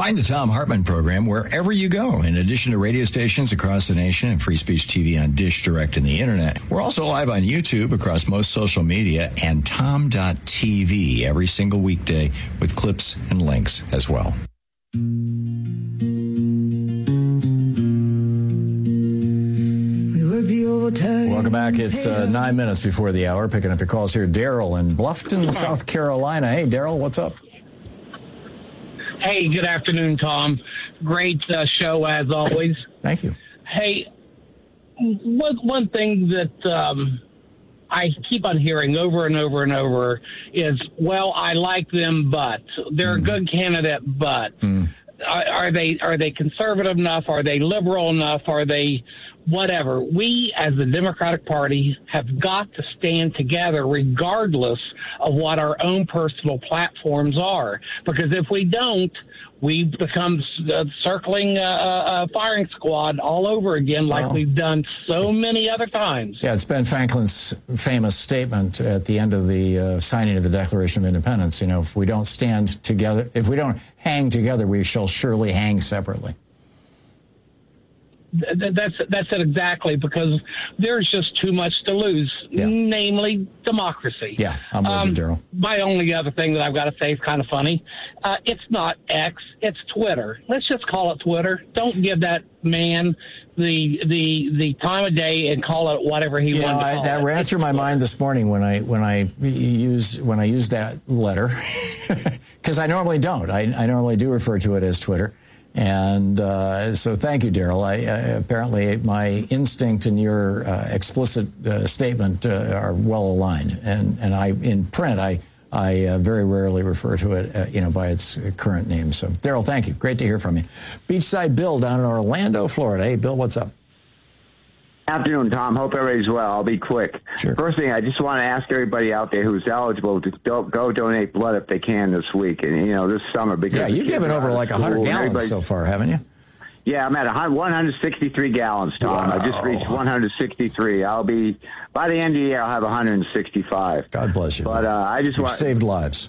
Find the Thom Hartmann program wherever you go. In addition to radio stations across the nation and Free Speech TV on Dish Direct and the Internet, we're also live on YouTube across most social media and Tom.tv every single weekday with clips and links as well. Welcome back. It's 9 minutes before the hour. Picking up your calls here. Daryl in Bluffton, South Carolina. Hey, Daryl, what's up? Hey, good afternoon, Tom. Great show as always. Thank you. Hey, one thing that I keep on hearing over and over and over is, well, I like them, but they're a good candidate, but are they conservative enough? Are they liberal enough? Are they whatever? We, as the Democratic Party, have got to stand together regardless of what our own personal platforms are. Because if we don't, we become circling a firing squad all over again like we've done so many other times. Yeah, it's Ben Franklin's famous statement at the end of the signing of the Declaration of Independence. You know, if we don't stand together, if we don't hang together, we shall surely hang separately. That's it exactly, because there's just too much to lose, namely democracy. Yeah, I'm with you, Daryl. My only other thing that I've got to say is kind of funny. It's not X, it's Twitter. Let's just call it Twitter. Don't give that man the time of day and call it whatever he wanted to call it. That ran through my mind this morning when I use that letter, because I normally don't. I normally do refer to it as Twitter. And so thank you, Daryl. Apparently my instinct and your explicit statement are well aligned. And I, in print, I very rarely refer to it, by its current name. So, Daryl, thank you. Great to hear from you. Beachside Bill down in Orlando, Florida. Hey, Bill, what's up? Afternoon, Tom. Hope everybody's well. I'll be quick. Sure. First thing, I just want to ask everybody out there who's eligible to go donate blood if they can this week and this summer. Because you've given over like 100 gallons so far, haven't you? Yeah, I'm at 163 gallons, Tom. Wow. I just reached 163. I'll be by the end of the year. I'll have 165. God bless you. But I just want saved lives.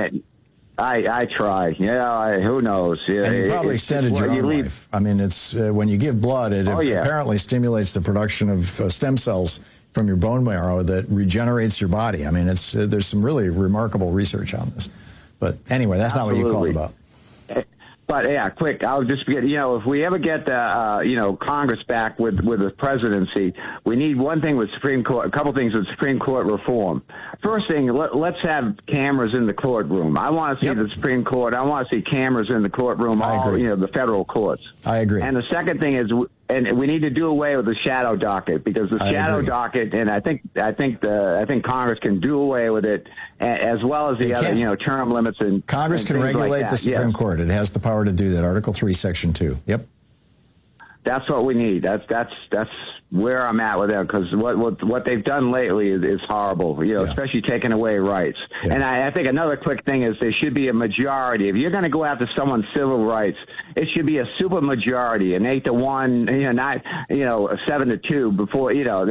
I try. Who knows? And you probably extended your own life. I mean, it's when you give blood, it apparently stimulates the production of stem cells from your bone marrow that regenerates your body. I mean, there's some really remarkable research on this. But anyway, that's not what you called about. But yeah, quick. I'll just get if we ever get Congress back with the presidency, we need one thing with Supreme Court, a couple things with Supreme Court reform. First thing, let's have cameras in the courtroom. I want to see the Supreme Court. I want to see cameras in the courtroom. The federal courts. I agree. And the second thing is, and we need to do away with the shadow docket, because the shadow docket, and I think Congress can do away with it, as well as the other term limits and Congress can regulate the Supreme Court. It has the power to do that. Article 3, Section 2. Yep. That's what we need. That's where I'm at with them, because what they've done lately is horrible. Especially taking away rights. Yeah. And I think another quick thing is there should be a majority. If you're going to go after someone's civil rights, it should be a super majority, an 8-1, not 7-2. Before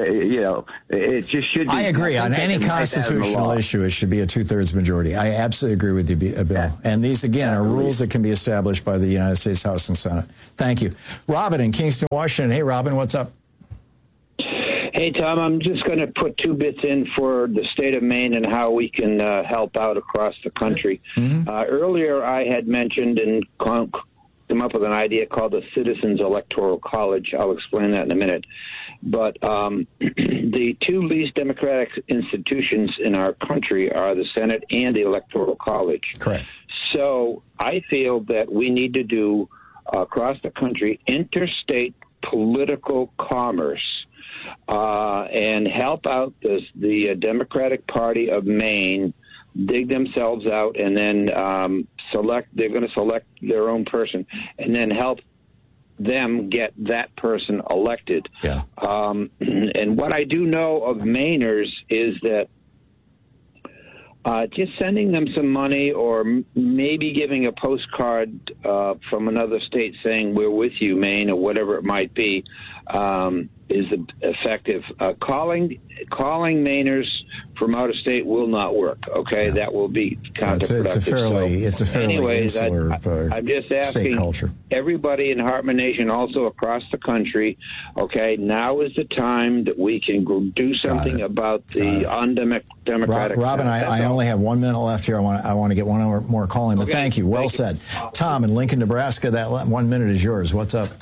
it just should be. I agree on any constitutional issue. It should be a 2/3 majority. I absolutely agree with you, Bill. Yeah. And these again are rules that can be established by the United States House and Senate. Thank you, Robin in Kingston, Washington. Hey, Robin, what's up? Hey, Tom, I'm just going to put 2 bits in for the state of Maine and how we can help out across the country. Mm-hmm. Earlier, I had mentioned and come up with an idea called the Citizens Electoral College. I'll explain that in a minute. But the 2 least democratic institutions in our country are the Senate and the Electoral College. Correct. So I feel that we need to do, across the country, interstate political commerce and help out the Democratic Party of Maine dig themselves out and then they're going to select their own person and then help them get that person elected. Yeah. And what I do know of Mainers is that just sending them some money or maybe giving a postcard from another state saying, "We're with you, Maine," or whatever it might be, is effective. Calling Mainers from out of state will not work. Okay, that will be counterproductive. It's a fairly insular I'm just asking state culture. Everybody in Hartman Nation, also across the country. Okay, now is the time that we can do something about the undemocratic. Robin, I only have 1 minute left here. I want to get one more call in, but thank you. Well said. Tom in Lincoln, Nebraska. That 1 minute is yours. What's up?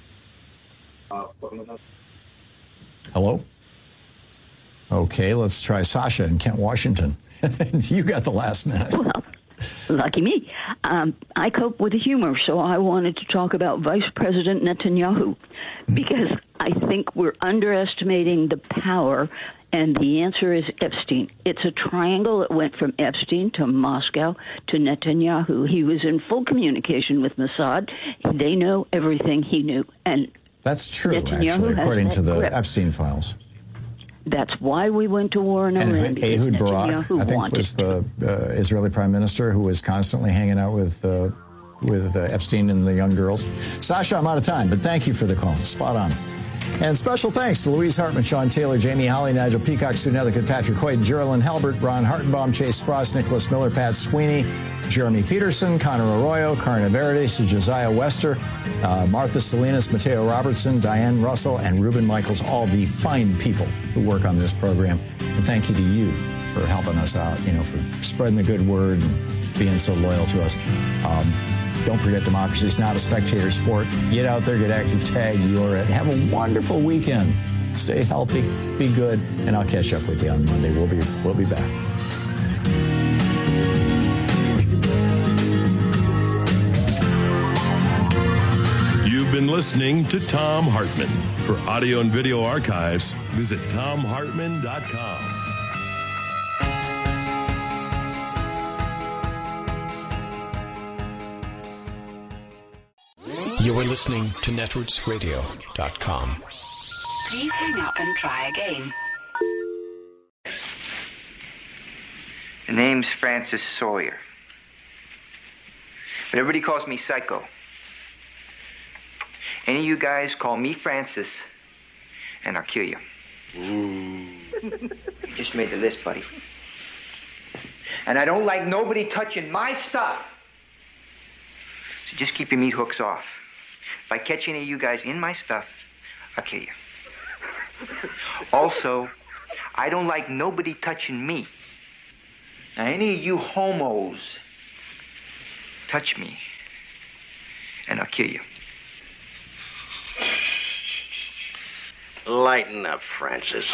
Hello? Okay, let's try Sasha in Kent, Washington. You got the last minute. Well, lucky me. I cope with humor, so I wanted to talk about Vice President Netanyahu, because I think we're underestimating the power, and the answer is Epstein. It's a triangle that went from Epstein to Moscow to Netanyahu. He was in full communication with Mossad. They know everything he knew. And that's true, Netanyahu, actually, according to the grip. Epstein files. That's why we went to war in Iran. And Ehud Barak, I think, was the Israeli prime minister who was constantly hanging out with Epstein and the young girls. Sasha, I'm out of time, but thank you for the call. Spot on. And special thanks to Louise Hartman, Sean Taylor, Jamie Holly, Nigel Peacock, Sue Nethercutt, Patrick Hoyt, Geraldine Halbert, Ron Hartenbaum, Chase Spross, Nicholas Miller, Pat Sweeney, Jeremy Peterson, Connor Arroyo, Karna Verdes, Josiah Wester, Martha Salinas, Mateo Robertson, Diane Russell, and Ruben Michaels, all the fine people who work on this program. And thank you to you for helping us out, for spreading the good word and being so loyal to us. Don't forget, democracy is not a spectator sport. Get out there, get active, tag, you're it. Have a wonderful weekend. Stay healthy, be good, and I'll catch up with you on Monday. We'll be back. You've been listening to Thom Hartmann. For audio and video archives, visit thomhartmann.com. You are listening to netrootsradio.com. Please hang up and try again. The name's Francis Sawyer. But everybody calls me Psycho. Any of you guys call me Francis, and I'll kill you. You just made the list, buddy. And I don't like nobody touching my stuff. So just keep your meat hooks off. If I catch any of you guys in my stuff, I'll kill you. Also, I don't like nobody touching me. Now, any of you homos touch me, and I'll kill you. Lighten up, Francis.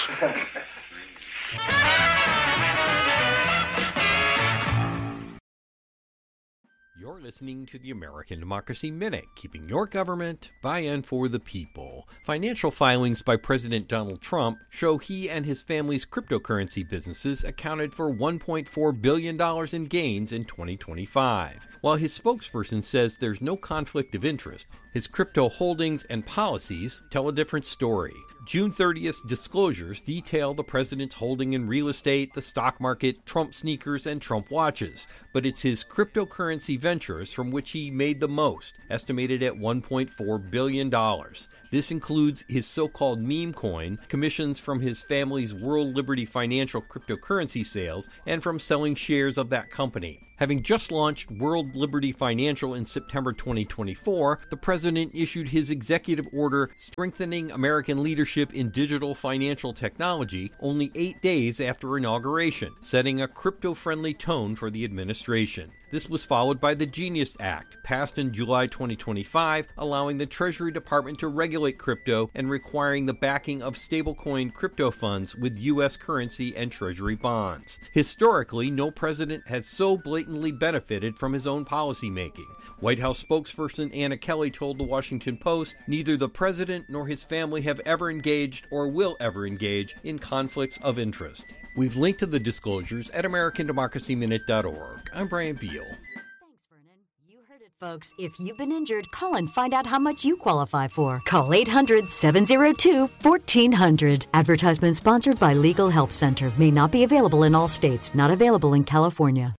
You're listening to the American Democracy Minute, keeping your government by and for the people. Financial filings by President Donald Trump show he and his family's cryptocurrency businesses accounted for $1.4 billion in gains in 2025. While his spokesperson says there's no conflict of interest, his crypto holdings and policies tell a different story. June 30th disclosures detail the president's holding in real estate, the stock market, Trump sneakers, and Trump watches. But it's his cryptocurrency ventures from which he made the most, estimated at $1.4 billion. This includes his so-called meme coin, commissions from his family's World Liberty Financial cryptocurrency sales, and from selling shares of that company. Having just launched World Liberty Financial in September 2024, the president issued his executive order strengthening American leadership in digital financial technology only 8 days after inauguration, setting a crypto-friendly tone for the administration. This was followed by the Genius Act, passed in July 2025, allowing the Treasury Department to regulate crypto and requiring the backing of stablecoin crypto funds with U.S. currency and Treasury bonds. Historically, no president has so blatantly benefited from his own policymaking. White House spokesperson Anna Kelly told the Washington Post, neither the president nor his family have ever engaged or will ever engage in conflicts of interest. We've linked to the disclosures at AmericanDemocracyMinute.org. I'm Brian Beal. Thanks, Vernon. You heard it, folks. If you've been injured, call and find out how much you qualify for. Call 800-702-1400. Advertisement sponsored by Legal Help Center. May not be available in all states. Not available in California.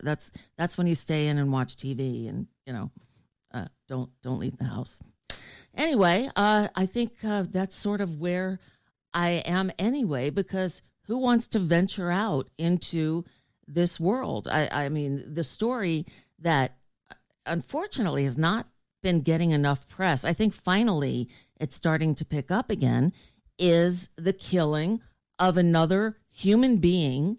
That's when you stay in and watch TV and, don't leave the house. anyway, I think that's sort of where I am anyway, because who wants to venture out into this world? I mean, the story that unfortunately has not been getting enough press, I think finally it's starting to pick up again, is the killing of another human being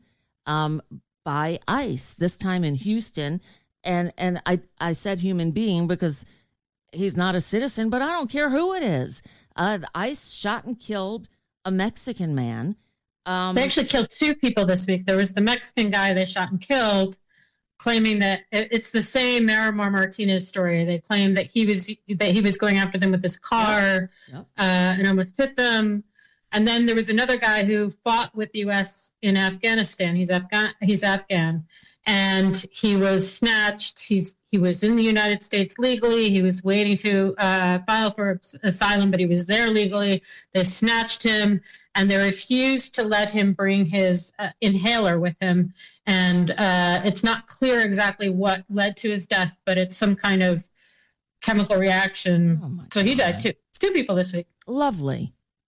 by ICE, this time in Houston. And I said human being because he's not a citizen, but I don't care who it is. ICE shot and killed a Mexican man. They actually killed 2 people this week. There was the Mexican guy they shot and killed, claiming that it's the same Miramar Martinez story. They claimed that he was going after them with his car and almost hit them. And then there was another guy who fought with the U.S. in Afghanistan. He's Afghan, and he was snatched. He was in the United States legally. He was waiting to file for asylum, but he was there legally. They snatched him, and they refused to let him bring his inhaler with him. And it's not clear exactly what led to his death, but it's some kind of chemical reaction. So he died too. 2 people this week. Lovely.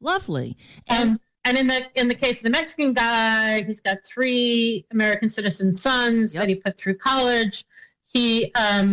And in the case of the Mexican guy, he's got 3 American citizen sons that he put through college. They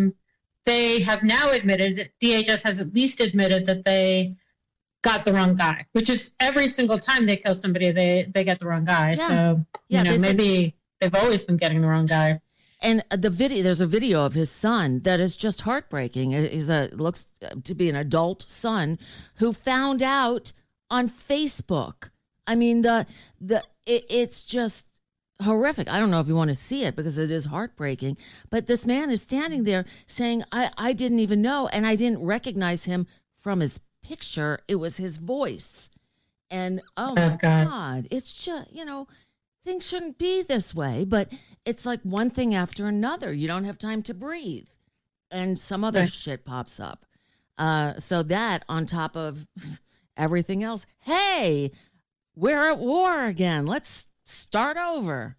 have now admitted, DHS has at least admitted that they got the wrong guy, which is every single time they kill somebody, they get the wrong guy. Yeah. So maybe they've always been getting the wrong guy. And there's a video of his son that is just heartbreaking. He's looks to be an adult son who found out on Facebook. I mean, it's just horrific. I don't know if you want to see it because it is heartbreaking. But this man is standing there saying, I didn't even know, and I didn't recognize him from his picture. It was his voice. And oh my God, it's just, things shouldn't be this way, but it's like one thing after another. You don't have time to breathe. And some other shit pops up. So that on top of everything else, hey, we're at war again. Let's start over.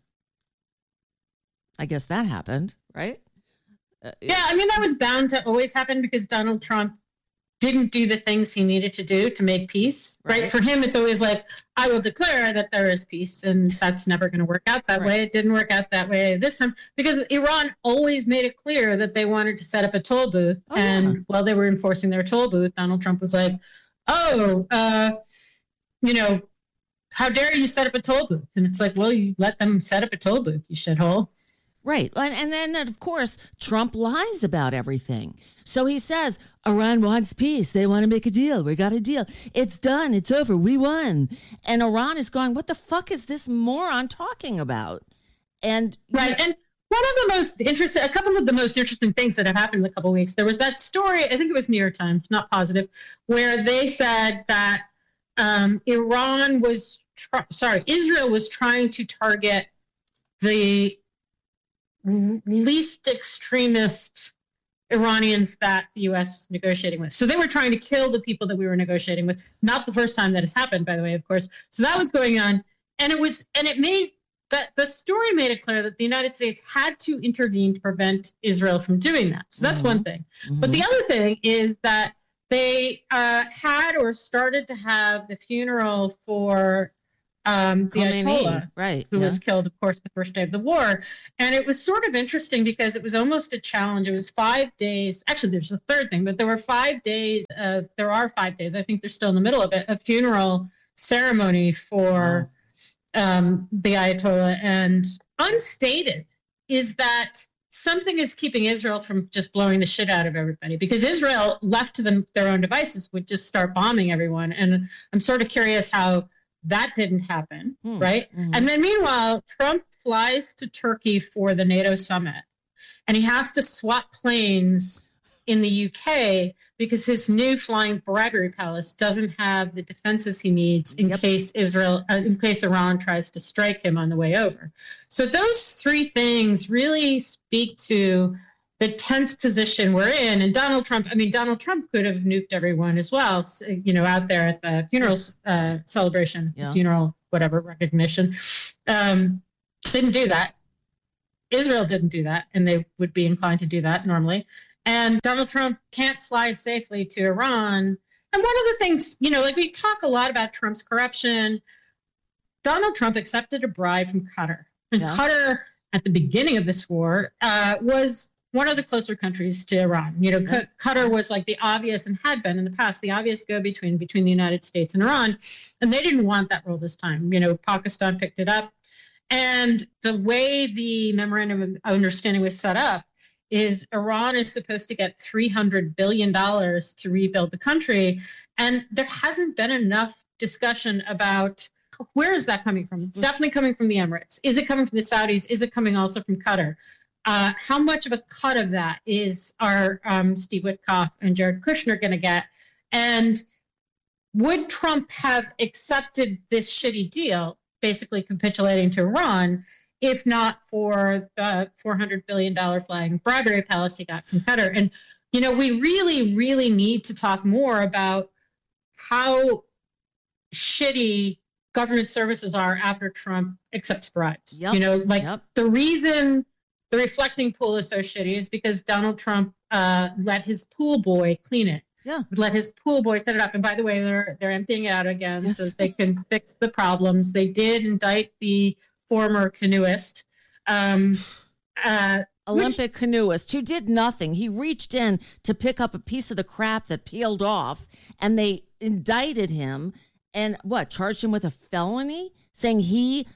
I guess that happened, right? Yeah, I mean, that was bound to always happen because Donald Trump didn't do the things he needed to do to make peace, right? For him, it's always like, I will declare that there is peace, and that's never going to work out that way. It didn't work out that way this time because Iran always made it clear that they wanted to set up a toll booth. While they were enforcing their toll booth, Donald Trump was like, how dare you set up a toll booth? And it's like, well, you let them set up a toll booth, you shithole. Right. And then, of course, Trump lies about everything. So he says, Iran wants peace. They want to make a deal. We got a deal. It's done. It's over. We won. And Iran is going, what the fuck is this moron talking about? And right. And one of the most interesting, a couple of the most interesting things that have happened in a couple of weeks, there was that story, I think it was New York Times, not positive, where they said that Israel was trying to target the least extremist Iranians that the U.S. was negotiating with. So they were trying to kill the people that we were negotiating with. Not the first time that has happened, by the way, of course. So that was going on. And the story made it clear that the United States had to intervene to prevent Israel from doing that. So that's one thing. But the other thing is that they had or started to have the funeral for the Ayatollah, who was killed, of course, the first day of the war. And it was sort of interesting because it was almost a challenge. It was 5 days. Actually, there's a third thing, but there are 5 days, I think they're still in the middle of it, a funeral ceremony for the Ayatollah. And unstated is that something is keeping Israel from just blowing the shit out of everybody, because Israel, left to their own devices, would just start bombing everyone. And I'm sort of curious how that didn't happen, right? And then meanwhile, Trump flies to Turkey for the NATO summit, and he has to swap planes in the UK because his new flying Bradbury Palace doesn't have the defenses he needs in case Iran tries to strike him on the way over. So those 3 things really speak to the tense position we're in. And Donald Trump could have nuked everyone as well, out there at the funeral celebration, funeral, whatever, recognition. Didn't do that. Israel didn't do that, and they would be inclined to do that normally. And Donald Trump can't fly safely to Iran. one of the things, like we talk a lot about Trump's corruption. Donald Trump accepted a bribe from Qatar. And Qatar, at the beginning of this war, was one of the closer countries to Iran. Qatar was like the obvious, and had been in the past, the obvious go-between between the United States and Iran. And they didn't want that role this time. Pakistan picked it up. And the way the memorandum of understanding was set up is Iran is supposed to get $300 billion to rebuild the country. And there hasn't been enough discussion about where is that coming from. It's definitely coming from the Emirates. Is it coming from the Saudis? Is it coming also from Qatar? How much of a cut of that is our Steve Witkoff and Jared Kushner going to get? And would Trump have accepted this shitty deal, basically capitulating to Iran, if not for the $400 billion flying bribery palace he got from Qatar? And, we really, really need to talk more about how shitty government services are after Trump accepts bribes. The reason the reflecting pool is so shitty is because Donald Trump let his pool boy clean it. Let his pool boy set it up. And by the way, they're emptying it out again so that they can fix the problems. They did indict the former canoeist. Olympic canoeist who did nothing. He reached in to pick up a piece of the crap that peeled off, and they indicted him and charged him with a felony, saying he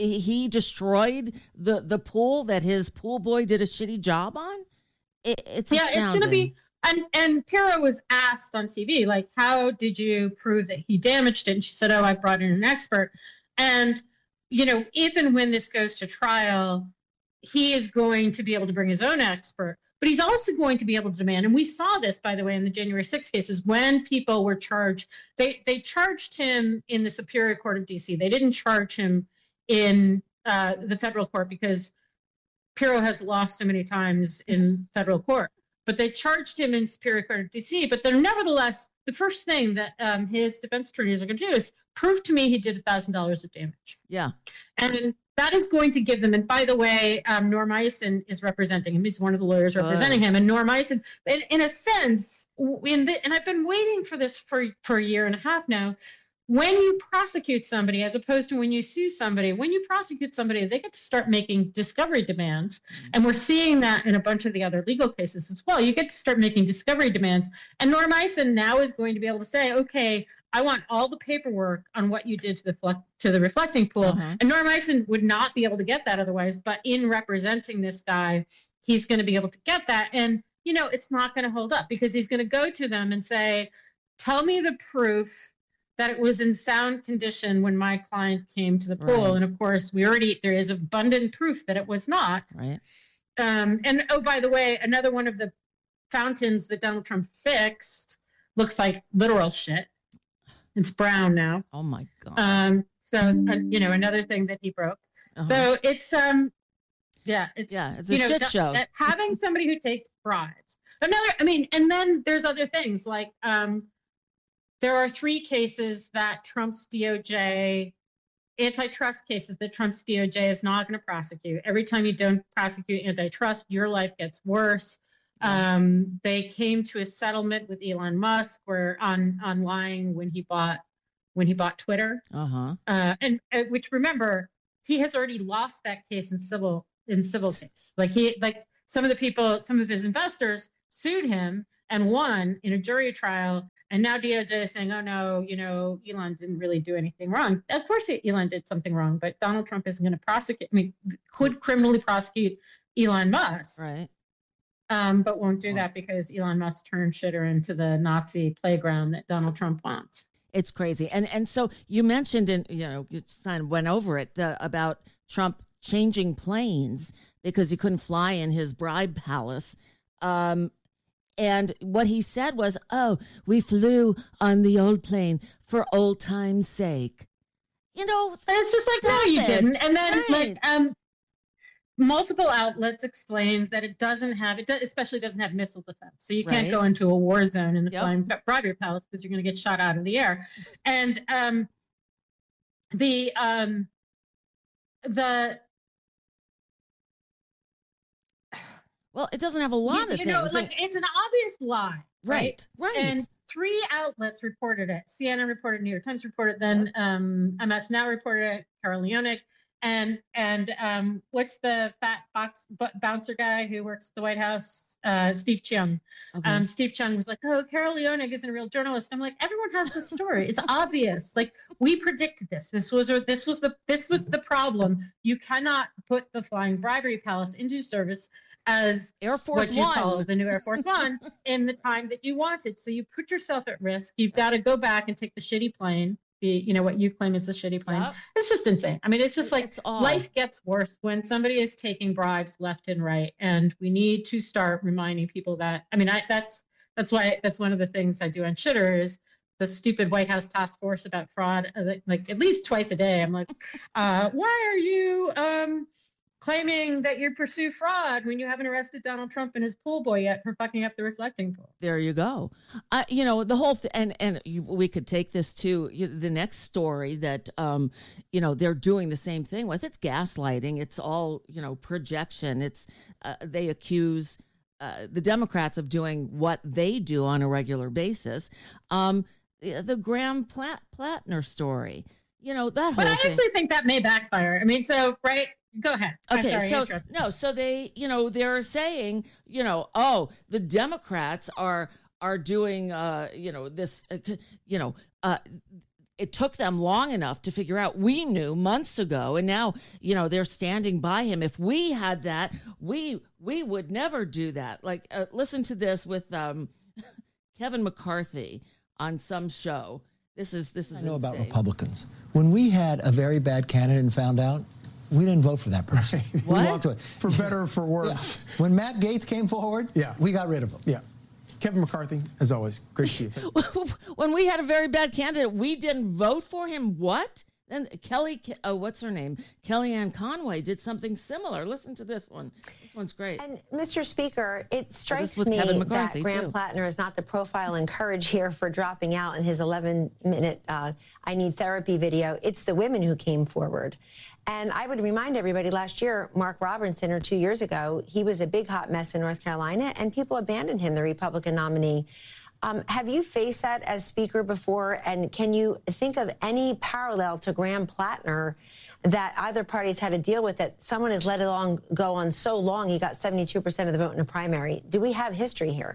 destroyed the pool that his pool boy did a shitty job on. It's astounding. It's going to be. And Pirro was asked on TV, like, how did you prove that he damaged it? And she said, I brought in an expert. And, even when this goes to trial, he is going to be able to bring his own expert. But he's also going to be able to demand, and we saw this, by the way, in the January 6 cases, when people were charged, they charged him in the Superior Court of D.C. They didn't charge him in the federal court because Pirro has lost so many times in federal court. But they charged him in Superior Court of D.C. But then nevertheless, the first thing that his defense attorneys are going to do is prove to me he did $1,000 of damage. Yeah. And that is going to give them, and by the way, Norm Eisen is representing him. He's one of the lawyers representing him. And Norm Eisen, in a sense, and I've been waiting for this for a year and a half now, when you prosecute somebody, as opposed to when you sue somebody, when you prosecute somebody, they get to start making discovery demands. And we're seeing that in a bunch of the other legal cases as well. You get to start making discovery demands. And Norm Eisen now is going to be able to say, okay, I want all the paperwork on what you did to the reflecting pool. And Norm Eisen would not be able to get that otherwise. But in representing this guy, he's going to be able to get that. And, it's not going to hold up because he's going to go to them and say, tell me the proof that it was in sound condition when my client came to the pool. Right. And of course, there is abundant proof that it was not. Right. And by the way, another one of the fountains that Donald Trump fixed looks like literal shit. It's brown now. Oh my God. Another thing that he broke. So it's a shit show. Having somebody who takes bribes. And then there's other things like, there are 3 cases that Trump's DOJ, antitrust cases that Trump's DOJ is not going to prosecute. Every time you don't prosecute antitrust, your life gets worse. They came to a settlement with Elon Musk where on lying when he bought Twitter. And which, remember, he has already lost that case in civil case. Some of his investors sued him and won in a jury trial. And now DOJ is saying, oh, no, Elon didn't really do anything wrong. Of course, Elon did something wrong, but Donald Trump isn't going to prosecute. Could criminally prosecute Elon Musk. Right. But won't do that because Elon Musk turned shitter into the Nazi playground that Donald Trump wants. It's crazy. And so you mentioned, you went over it, about Trump changing planes because he couldn't fly in his bribe palace. And what he said was, we flew on the old plane for old time's sake. It's just like, no, you didn't. And then multiple outlets explained that it especially doesn't have missile defense. So you can't go into a war zone in the flying bribery palace because you're going to get shot out of the air. And well, it doesn't have a lot of things. It's an obvious lie. Right. And three outlets reported it. CNN reported, New York Times reported, then MS Now reported it, Carol Leonek, and what's the fat bouncer guy who works at the White House? Steve Chung. Okay. Steve Chung was like, "Oh, Carol Leonek isn't a real journalist." I'm like, everyone has this story. It's obvious. Like, we predicted this. This was the problem. You cannot put the Flying Bribery Palace into service as Air Force what you One. call the new Air Force One in the time that you wanted. So you put yourself at risk. You've got to go back and take the shitty plane. What you claim is a shitty plane. Yep. It's just insane. I mean, it's just like life gets worse when somebody is taking bribes left and right, and we need to start reminding people that. I mean, that's one of the things I do on Shitter is the stupid White House task force about fraud. Like at least twice a day, I'm like, why are you claiming that you pursue fraud when you haven't arrested Donald Trump and his pool boy yet for fucking up the reflecting pool? There you go. The whole we could take this to the next story that, they're doing the same thing with. It's gaslighting. It's all, projection. It's they accuse the Democrats of doing what they do on a regular basis. The Graham Plattner story, that whole thing. But I actually think that may backfire. I mean, so, right? Go ahead. Okay, so they, they're saying, the Democrats are doing, this, it took them long enough to figure out. We knew months ago, and now, they're standing by him. If we had that, we would never do that. Like, listen to this with Kevin McCarthy on some show. This is I know about Republicans. When we had a very bad candidate and found out, we didn't vote for that person. What? We walked away. For better or for worse. Yeah. When Matt Gaetz came forward, we got rid of him. Yeah. Kevin McCarthy, as always, great to see you. When we had a very bad candidate, we didn't vote for him. What? Then what's her name? Kellyanne Conway did something similar. Listen to this one. This one's great. And Mr. Speaker, it strikes me that Graham Plattner is not the profile and courage here for dropping out in his 11-minute I Need Therapy video. It's the women who came forward. And I would remind everybody, last year, Mark Robinson, or 2 years ago, he was a big hot mess in North Carolina, and people abandoned him, the Republican nominee. Have you faced that as Speaker before? And can you think of any parallel to Graham Plattner that either party's had to deal with, that someone has let it go on so long he got 72% of the vote in a primary? Do we have history here?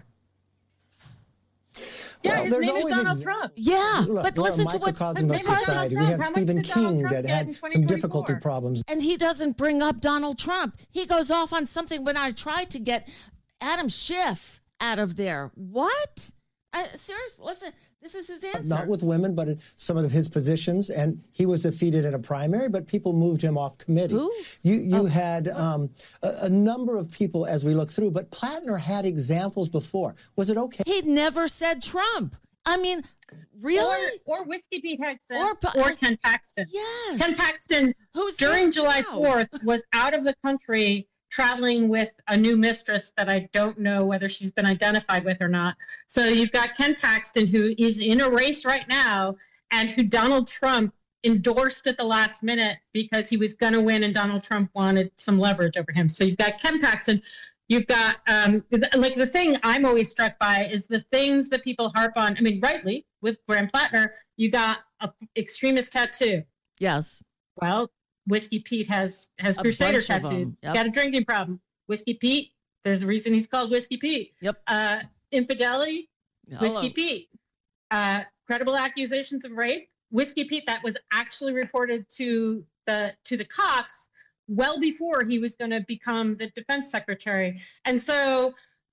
Yeah, his name is Donald Trump. Yeah, but listen to what microcosm of society. We have Stephen King that had some difficulty problems. And he doesn't bring up Donald Trump. He goes off on something when I tried to get Adam Schiff out of there. What? Seriously, listen, this is his answer. Not with women, but in some of his positions. And he was defeated in a primary, but people moved him off committee. Who? You had a number of people as we look through, but Plattner had examples before. Was it okay? He'd never said Trump. I mean, really? Or Whiskey Pete Hegson or Ken Paxton. Yes. Ken Paxton, during July 4th, was out of the country traveling with a new mistress that I don't know whether she's been identified with or not. So you've got Ken Paxton, who is in a race right now, and who Donald Trump endorsed at the last minute because he was going to win and Donald Trump wanted some leverage over him. So you've got Ken Paxton. You've got, the thing I'm always struck by is the things that people harp on. I mean, rightly, with Graham Plattner, you got an extremist tattoo. Yes. Well, Whiskey Pete has Crusader tattoos. Yep. Got a drinking problem. Whiskey Pete, there's a reason he's called Whiskey Pete. Yep. Infidelity, Whiskey Pete. Credible accusations of rape, Whiskey Pete. That was actually reported to the cops well before he was going to become the defense secretary. And so,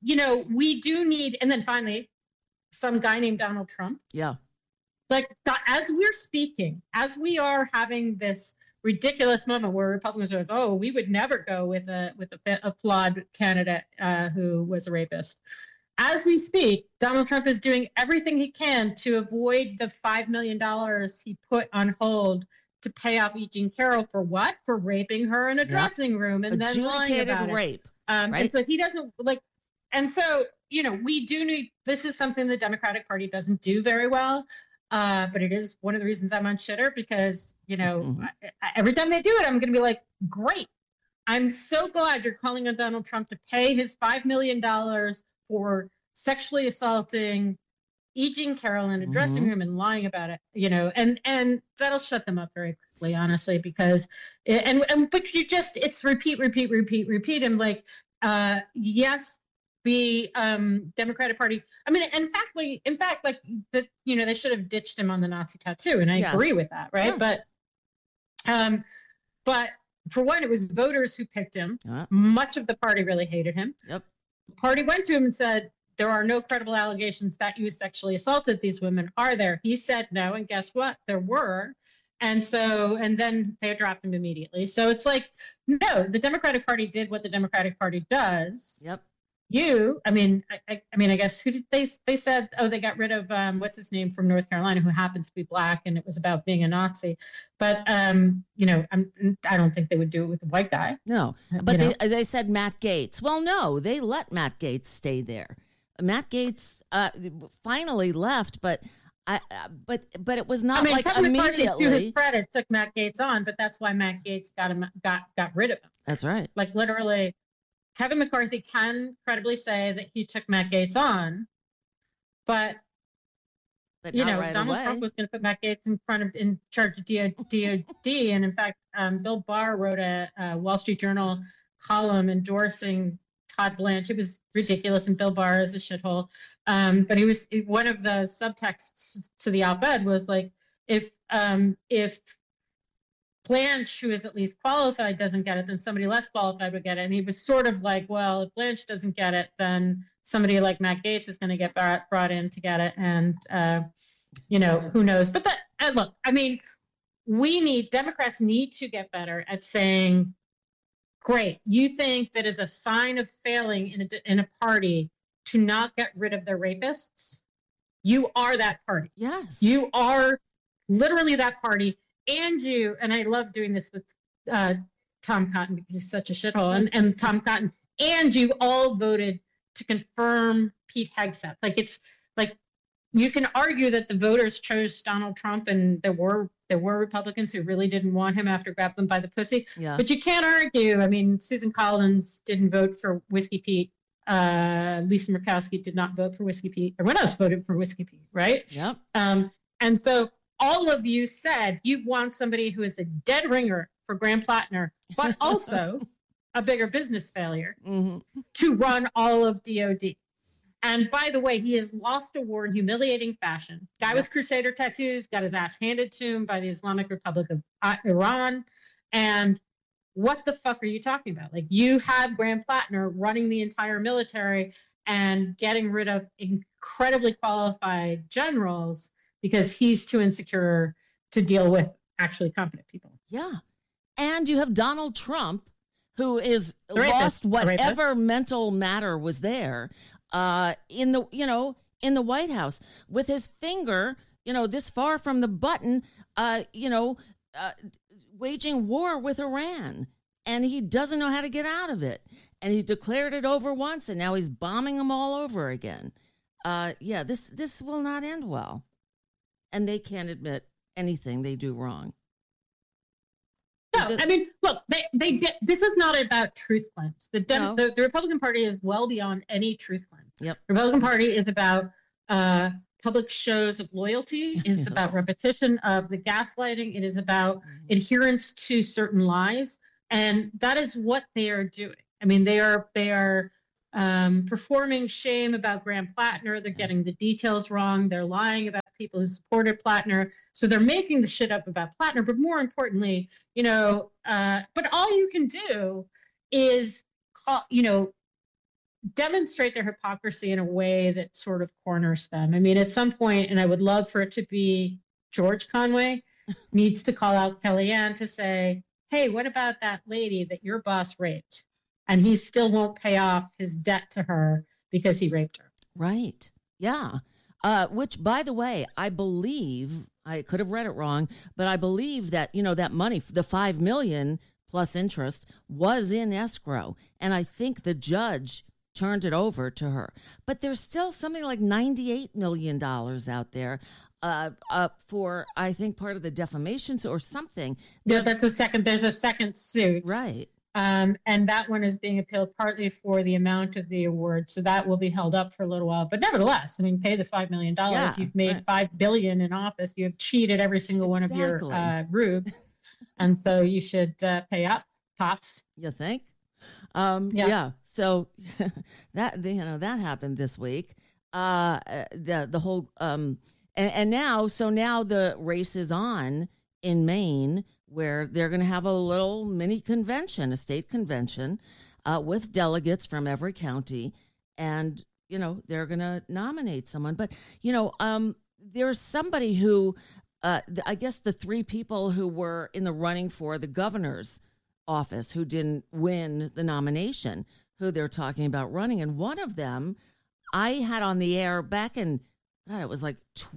we do need, and then finally, some guy named Donald Trump. Yeah. Like, as we're speaking, as we are having this ridiculous moment where Republicans are like, oh, we would never go with a flawed candidate who was a rapist. As we speak, Donald Trump is doing everything he can to avoid the $5 million he put on hold to pay off E. Jean Carroll for what? For raping her in a dressing room and then lying about rape. Right? And so he doesn't and so, we do need, this is something the Democratic Party doesn't do very well. But it is one of the reasons I'm on Shitter because, every time they do it, I'm going to be like, great. I'm so glad you're calling on Donald Trump to pay his $5 million for sexually assaulting E. Jean Carroll in a dressing room and lying about it, and that'll shut them up very quickly, honestly, because but it's repeat. And like, yes, the Democratic Party. I mean, in fact, like they should have ditched him on the Nazi tattoo, and I agree with that, right? Yes. But for one, it was voters who picked him. Much of the party really hated him. Yep. The party went to him and said, there are no credible allegations that you sexually assaulted these women, are there? He said no, and guess what? There were. And then they dropped him immediately. So it's like, no, the Democratic Party did what the Democratic Party does. Yep. I guess who did they said, they got rid of what's his name from North Carolina, who happens to be black, and it was about being a Nazi. But I don't think they would do it with a white guy. No, but they said Matt Gaetz. Well, no, they let Matt Gaetz stay there. Matt Gaetz finally left, but it was not like Kevin immediately. McCarthy, to his credit, took Matt Gaetz on, but that's why Matt Gaetz got rid of him. That's right. Like literally, Kevin McCarthy can credibly say that he took Matt Gaetz on, but Donald Trump was going to put Matt Gaetz in charge of DOD, and in fact, Bill Barr wrote a Wall Street Journal column endorsing Todd Blanche. It was ridiculous, and Bill Barr is a shithole. But he was one of the subtexts to the op-ed was like, if Blanche, who is at least qualified, doesn't get it, then somebody less qualified would get it. And he was sort of like, well, if Blanche doesn't get it, then somebody like Matt Gaetz is going to get brought in to get it. And who knows? But look, I mean, Democrats need to get better at saying, great, you think that is a sign of failing in a party to not get rid of their rapists? You are that party. Yes. You are literally that party. And I love doing this with Tom Cotton because he's such a shithole, and Tom Cotton, and you all voted to confirm Pete Hegseth. Like, it's like, you can argue that the voters chose Donald Trump, and there were Republicans who really didn't want him after grabbed them by the pussy. Yeah. But you can't argue. I mean, Susan Collins didn't vote for Whiskey Pete. Lisa Murkowski did not vote for Whiskey Pete. Everyone else voted for Whiskey Pete, right? Yep. And so all of you said you want somebody who is a dead ringer for Graham Plattner, but also a bigger business failure to run all of DOD. And by the way, he has lost a war in humiliating fashion. Guy with Crusader tattoos got his ass handed to him by the Islamic Republic of Iran. And what the fuck are you talking about? Like, you have Graham Plattner running the entire military and getting rid of incredibly qualified generals because he's too insecure to deal with actually competent people. Yeah. And you have Donald Trump, who is lost whatever mental matter was there in the White House with his finger, this far from the button, waging war with Iran, and he doesn't know how to get out of it. And he declared it over once, and now he's bombing them all over again. This will not end well. And they can't admit anything they do wrong. No, I mean, look, they get, this is not about truth claims. The Republican Party is well beyond any truth claim. Yep. The Republican Party is about public shows of loyalty. It is about repetition of the gaslighting. It is about adherence to certain lies. And that is what they are doing. I mean, they are performing shame about Graham Plattner. They're getting the details wrong. They're lying about people who supported Plattner. So they're making the shit up about Plattner. But more importantly, but all you can do is, demonstrate their hypocrisy in a way that sort of corners them. I mean, at some point, and I would love for it to be George Conway, needs to call out Kellyanne to say, hey, what about that lady that your boss raped? And he still won't pay off his debt to her because he raped her. Right. Yeah. Which, by the way, I believe, I could have read it wrong, but I believe that, that money, the $5 million plus interest, was in escrow. And I think the judge turned it over to her. But there's still something like $98 million out there for, I think, part of the defamations or something. There's a second suit. Right. And that one is being appealed partly for the amount of the award. So that will be held up for a little while. But nevertheless, I mean, pay the $5 million. Yeah, You've made $5 billion in office. You have cheated every single one of your rubes. And so you should pay up, tops. You think? Yeah. So that that happened this week. The whole and now the race is on in Maine, where they're going to have a little mini convention, a state convention, with delegates from every county, and they're going to nominate someone. But there's somebody who, I guess, the three people who were in the running for the governor's office who didn't win the nomination, who they're talking about running, and one of them I had on the air back in, God, it was like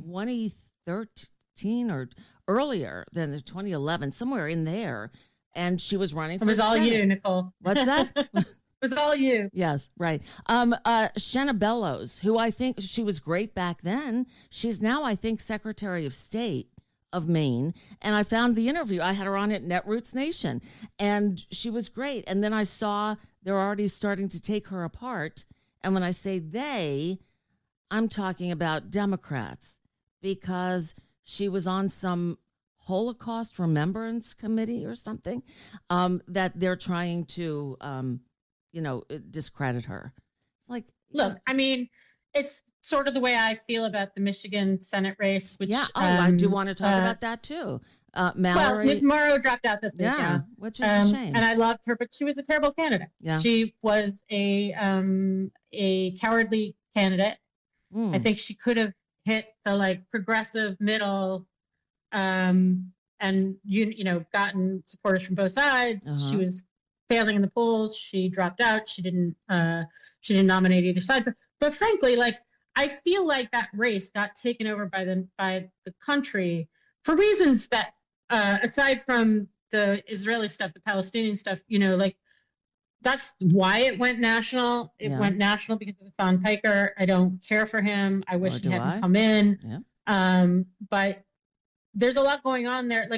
2013 or earlier than 2011, somewhere in there, and she was running for It was all Senate. you, Nicole. What's that? It was all you. Yes, right. Shenna Bellows, who I think she was great back then. She's now, I think, Secretary of State of Maine. And I found the interview. I had her on at Netroots Nation, and she was great. And then I saw they're already starting to take her apart. And when I say they, I'm talking about Democrats, because she was on some Holocaust Remembrance Committee or something that they're trying to, discredit her. It's like, look, I mean, it's sort of the way I feel about the Michigan Senate race. Which, I do want to talk about that too. Mallory. Well, Nick Morrow dropped out this week. Yeah, which is a shame. And I loved her, but she was a terrible candidate. Yeah. She was a cowardly candidate. I think she could have hit the progressive middle, and gotten supporters from both sides. Uh-huh. She was failing in the polls. She dropped out. She didn't nominate either side. But frankly, I feel like that race got taken over by the country for reasons that, aside from the Israeli stuff, the Palestinian stuff, that's why it went national. It went national because of Hassan Piker. I don't care for him. I wish he hadn't come in. Yeah. But there's a lot going on there.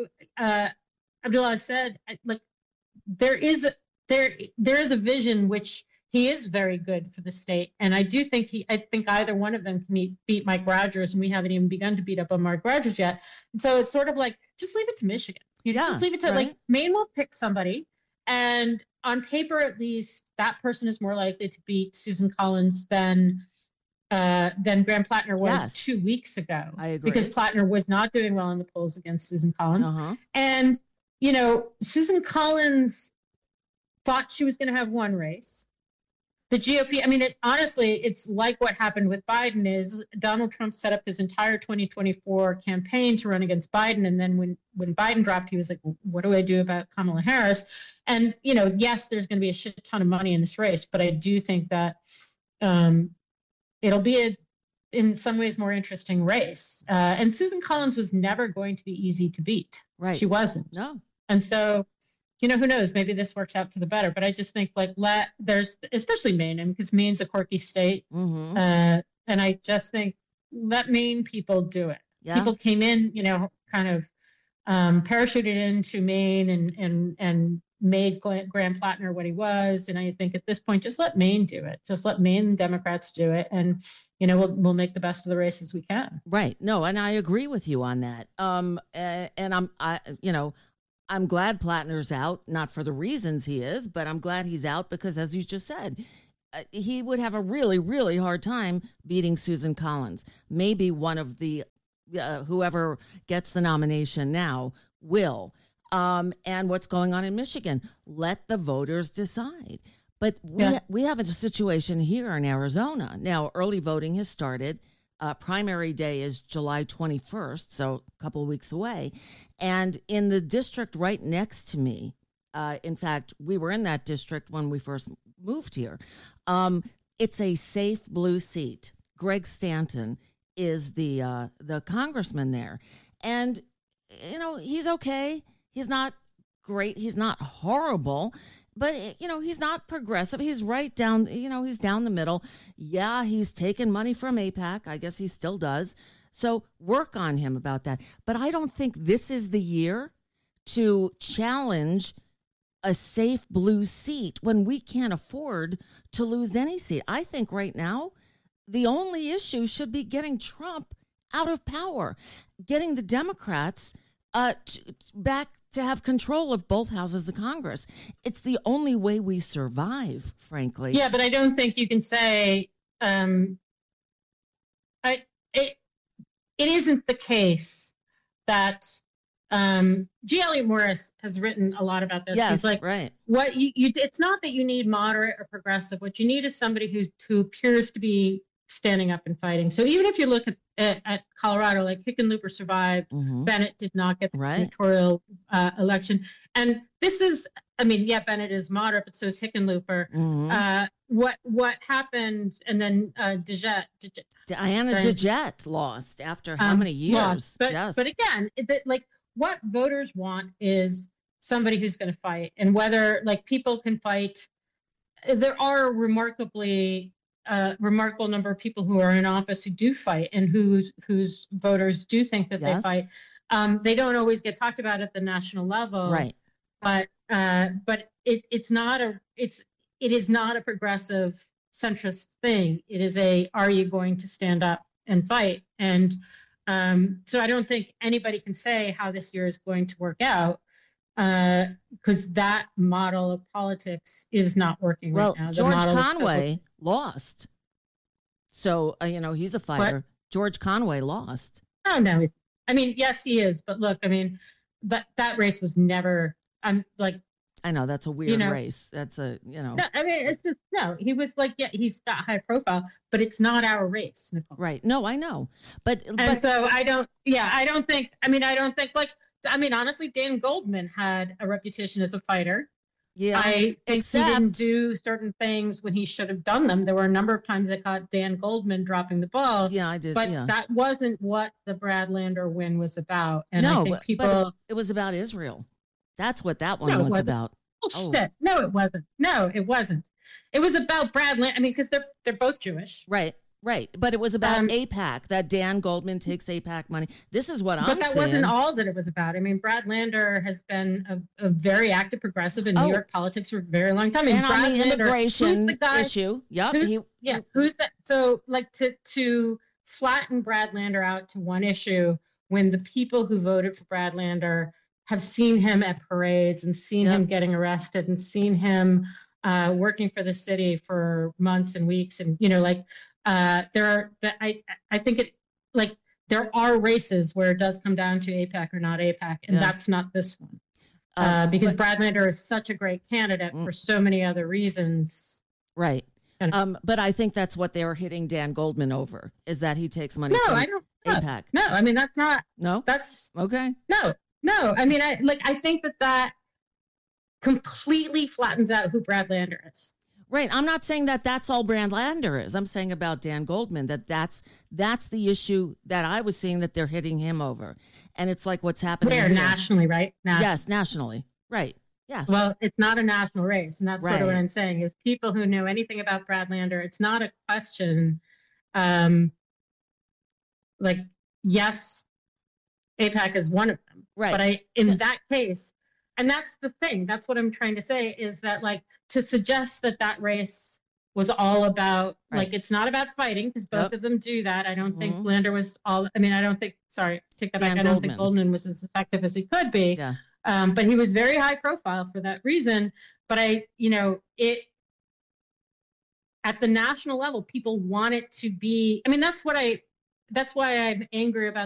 Abdullah said, there is a vision which he is very good for the state, and I think either one of them can beat Mike Rogers, and we haven't even begun to beat up on Mark Rogers yet. And so it's sort of just leave it to Michigan. Just leave it to Maine will pick somebody, and on paper at least that person is more likely to beat Susan Collins than Graham Plattner was 2 weeks ago. I agree. Because Plattner was not doing well in the polls against Susan Collins. Uh-huh. And, Susan Collins thought she was going to have one race. The GOP, honestly, it's like what happened with Biden is Donald Trump set up his entire 2024 campaign to run against Biden. And then when Biden dropped, he was like, what do I do about Kamala Harris? And, yes, there's going to be a shit ton of money in this race, but I do think that it'll be in some ways more interesting race. And Susan Collins was never going to be easy to beat. Right. She wasn't. No. And so, who knows? Maybe this works out for the better. But I just think there's, especially Maine, because Maine's a quirky state. Mm-hmm. And I just think let Maine people do it. Yeah. People came in, kind of parachuted into Maine and made Graham Plattner what he was. And I think at this point, just let Maine do it. Just let Maine Democrats do it. And, we'll make the best of the race as we can. Right. No, and I agree with you on that. And I'm glad Plattner's out, not for the reasons he is, but I'm glad he's out because, as you just said, he would have a really, really hard time beating Susan Collins. Maybe one of the whoever gets the nomination now will. And what's going on in Michigan? Let the voters decide. But we have a situation here in Arizona. Now, early voting has started. Primary day is July 21st, so a couple of weeks away. And in the district right next to me, in fact, we were in that district when we first moved here. It's a safe blue seat. Greg Stanton is the congressman there. And, he's okay. He's not great. He's not horrible. But, he's not progressive. He's right down, he's down the middle. Yeah, he's taken money from AIPAC. I guess he still does. So work on him about that. But I don't think this is the year to challenge a safe blue seat when we can't afford to lose any seat. I think right now the only issue should be getting Trump out of power, getting the Democrats back to have control of both houses of Congress. It's the only way we survive, frankly. Yeah, but I don't think you can say it isn't the case that G. Elliott Morris has written a lot about this. Yes, he's like, right. What you it's not that you need moderate or progressive. What you need is somebody who appears to be standing up and fighting. So even if you look at Colorado, like Hickenlooper survived, Bennett did not get the gubernatorial election, and this is, I mean, yeah, Bennett is moderate, but so is Hickenlooper. What happened, and then Diana DeGette lost after how many years? Lost. But, yes. But again, like what voters want is somebody who's going to fight, and whether like people can fight. There are a remarkable number of people who are in office who do fight and whose voters do think that they fight. They don't always get talked about at the national level, right? But it is not a progressive centrist thing. It is are you going to stand up and fight? And so I don't think anybody can say how this year is going to work out, because that model of politics is not working right now. George Conway lost. So, he's a fighter. What? George Conway lost. Oh, no. Yes, he is. But look, that race was never, I know that's a weird race. That's No, it's just, no, he was like, yeah, he's got high profile, but it's not our race, Nicole. Right. No, I know. But so I don't think, honestly, Dan Goldman had a reputation as a fighter. Yeah. I think he didn't do certain things when he should have done them. There were a number of times I caught Dan Goldman dropping the ball. Yeah, I did. But that wasn't what the Brad Lander win was about. And I think but it was about Israel. That's what that one was about. Oh, shit. No, it wasn't. It was about Brad Lander. Because they're both Jewish. Right. But it was about AIPAC, that Dan Goldman takes AIPAC money. This is what I'm saying. But that wasn't all that it was about. Brad Lander has been a very active progressive in New York politics for a very long time. And Brad on the Lander, immigration issue. Yep. Who's that? So, to flatten Brad Lander out to one issue when the people who voted for Brad Lander have seen him at parades and seen him getting arrested and seen him working for the city for months and weeks. And, I think there are races where it does come down to AIPAC or not AIPAC, and that's not this one. Because Brad Lander is such a great candidate for so many other reasons. Right. But I think that's what they were hitting Dan Goldman over, is that he takes money from AIPAC. No, that's not. No? That's. Okay. No. I think that completely flattens out who Brad Lander is. Right. I'm not saying that that's all Brad Lander is. I'm saying about Dan Goldman, that's the issue that I was seeing that they're hitting him over. And it's like what's happening here. Nationally, right? Yes, nationally. Right. Yes. Well, it's not a national race. And that's sort of what I'm saying is people who know anything about Brad Lander, it's not a question yes, AIPAC is one of them. Right. But in that case, and that's the thing. That's what I'm trying to say is that to suggest that race was all about it's not about fighting, because both of them do that. I don't think Lander was all. I don't think. Sorry, take that back. I don't think Goldman was as effective as he could be. Yeah. But he was very high profile for that reason. But at the national level, people want it to be. That's why I'm angry about